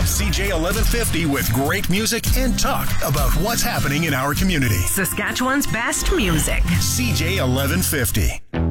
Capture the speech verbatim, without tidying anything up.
C J eleven fifty with great music and talk about what's happening in our community. Saskatchewan's best music. C J eleven fifty.